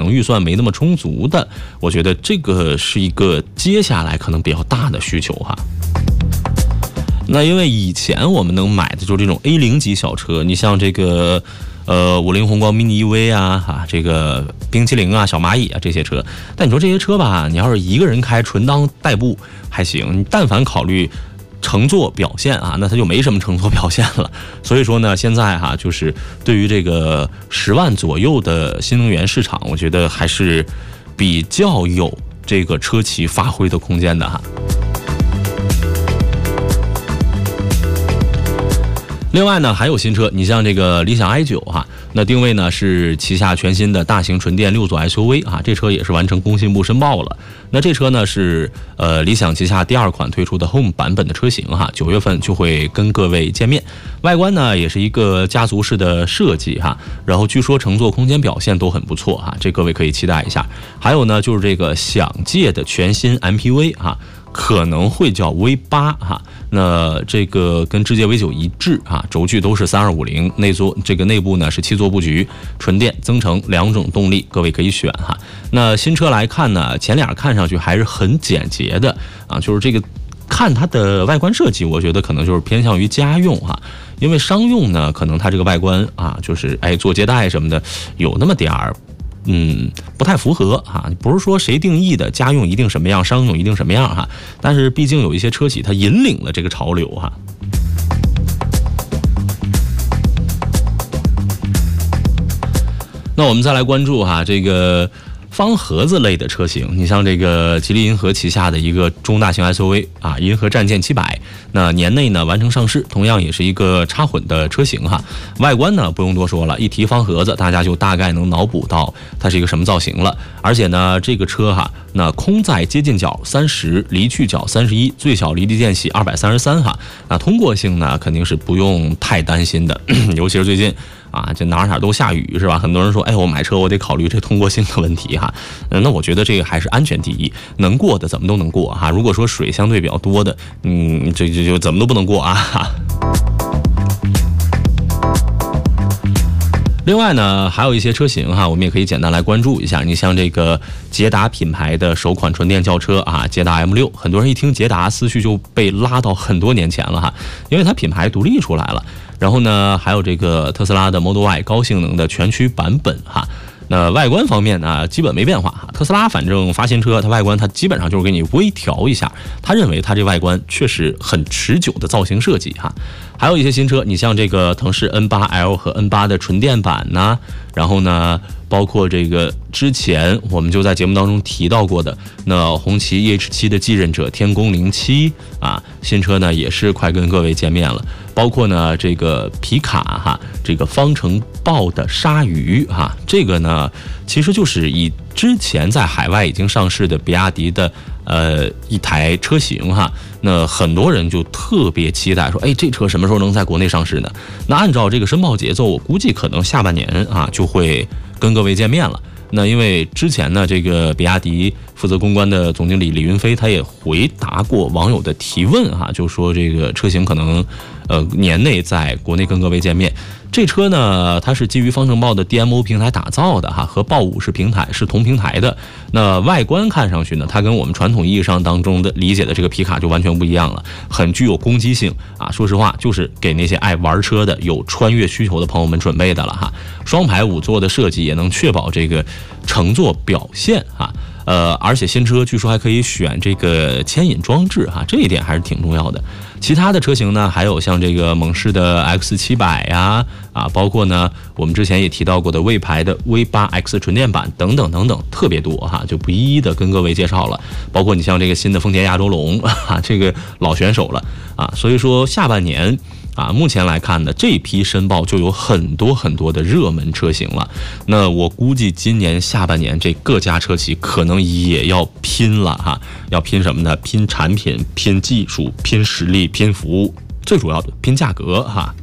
能预算没那么充足的，我觉得这个是一个接下来可能比较大的需求哈。那因为以前我们能买的就是这种 A0级小车，你像这个50宏光 mini EV 啊，这个冰淇淋啊、小蚂蚁啊这些车，但你说这些车吧，你要是一个人开纯当代步还行，你但凡考虑乘坐表现啊，那它就没什么乘坐表现了。所以说呢，现在哈，就是对于这个10万左右的新能源市场，我觉得还是比较有这个车企发挥的空间的哈。另外呢，还有新车，你像这个理想 i9 哈，那定位呢是旗下全新的大型纯电6座 SUV 啊，这车也是完成工信部申报了。那这车呢是理想旗下第2款推出的 Home 版本的车型哈，9月份就会跟各位见面。外观呢也是一个家族式的设计哈，然后据说乘坐空间表现都很不错哈，这各位可以期待一下。还有呢就是这个想界的全新 MPV 哈。可能会叫 V8 哈，那这个跟智界 V9 一致啊，轴距都是3250，内部呢是7座布局，纯电增程2种动力，各位可以选哈。那新车来看呢，前脸看上去还是很简洁的啊，就是这个看它的外观设计，我觉得可能就是偏向于家用哈，因为商用呢，可能它这个外观啊，就是做接待什么的有那么点儿。不太符合哈，不是说谁定义的家用一定什么样，商用一定什么样哈，但是毕竟有一些车企它引领了这个潮流哈。那我们再来关注哈这个方盒子类的车型，你像这个吉利银河旗下的一个中大型 SUV 啊，银河战舰700，那年内呢完成上市，同样也是一个插混的车型哈。外观呢不用多说了，一提方盒子，大家就大概能脑补到它是一个什么造型了。而且呢，这个车哈，那空载接近角30，离去角31，最小离地间隙233哈。那通过性呢肯定是不用太担心的，尤其是最近。啊，这哪都下雨是吧？很多人说，我买车我得考虑这通过性的问题哈。那我觉得这个还是安全第一，能过的怎么都能过哈。如果说水相对比较多的，这就怎么都不能过啊。另外呢，还有一些车型哈，我们也可以简单来关注一下。你像这个捷达品牌的首款纯电轿车啊，捷达 M6，很多人一听捷达，思绪就被拉到很多年前了哈，因为它品牌独立出来了。然后呢，还有这个特斯拉的 Model Y 高性能的全驱版本哈。那外观方面呢，基本没变化。特斯拉反正发新车，它外观它基本上就是给你微调一下。他认为它这外观确实很持久的造型设计哈。还有一些新车，你像这个腾势 N8L 和 N8 的纯电版呢，然后呢，包括这个之前我们就在节目当中提到过的那红旗 EH7 的继任者天宫07啊，新车呢也是快跟各位见面了。包括呢这个皮卡哈，这个方程豹的鲨鱼哈，这个呢其实就是以之前在海外已经上市的比亚迪的一台车型哈，那很多人就特别期待说，这车什么时候能在国内上市呢？那按照这个申报节奏，我估计可能下半年啊就会跟各位见面了。那因为之前呢，这个比亚迪负责公关的总经理李云飞，他也回答过网友的提问哈，就说这个车型可能年内在国内跟各位见面。这车呢，它是基于方程豹的 DMO 平台打造的哈，和豹50平台是同平台的。那外观看上去呢，它跟我们传统意义上当中的理解的这个皮卡就完全不一样了，很具有攻击性啊。说实话，就是给那些爱玩车的、有穿越需求的朋友们准备的了哈。双排5座的设计也能确保这个乘坐表现哈。而且新车据说还可以选这个牵引装置哈，这一点还是挺重要的。其他的车型呢，还有像这个猛士的 X700呀，包括呢我们之前也提到过的魏牌的 V8X 纯电版等等等等，特别多哈，就不一一的跟各位介绍了。包括你像这个新的丰田亚洲龙啊，这个老选手了啊，所以说下半年。目前来看呢，这批申报就有很多很多的热门车型了。那我估计今年下半年这各家车企可能也要拼了哈，要拼什么呢？拼产品、拼技术、拼实力、拼服务，最主要的拼价格哈。